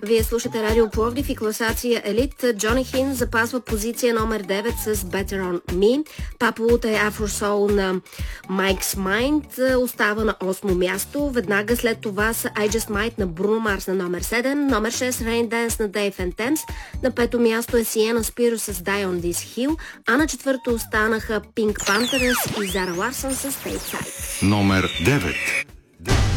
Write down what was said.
Вие слушате Радио Пловдив и класация Елит. Джони Хин запазва позиция номер 9 с Better on Me. Паполута е Afro-Soul на Mike's Mind. Остава на 8 място. Веднага след това са I Just Might на Bruno Mars на номер 7. Номер 6 Rain Dance на Dave and Temps. На 5 място е Sienna Spiro с Die on This Hill. А на 4 останаха Pink Panthers и Zara Larsson с Stateside. Номер 9.